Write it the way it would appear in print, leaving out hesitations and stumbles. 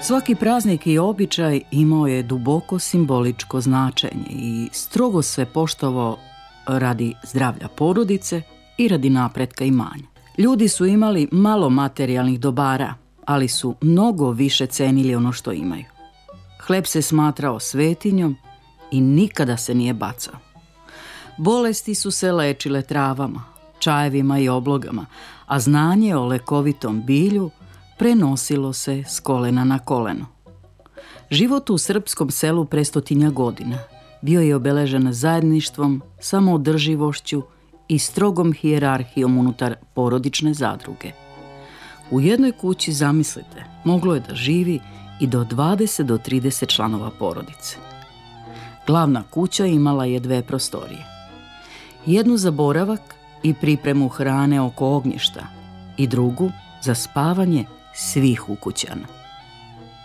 Svaki praznik i običaj imao je duboko simboličko značenje i strogo se poštovao radi zdravlja porodice i radi napretka imanja. Ljudi su imali malo materijalnih dobara, ali su mnogo više cenili ono što imaju. Hleb se smatrao svetinjom i nikada se nije bacao. Bolesti su se lečile travama, čajevima i oblogama, a znanje o lekovitom bilju prenosilo se s kolena na koleno. Život u srpskom selu pre 100 godina bio je obeležen zajedništvom, samoodrživošću i strogom hijerarhijom unutar porodične zadruge. U jednoj kući, zamislite, moglo je da živi i do 20 do 30 članova porodice. Glavna kuća imala je 2 prostorije. Jednu za boravak i pripremu hrane oko ognjišta i drugu za spavanje svih ukućana.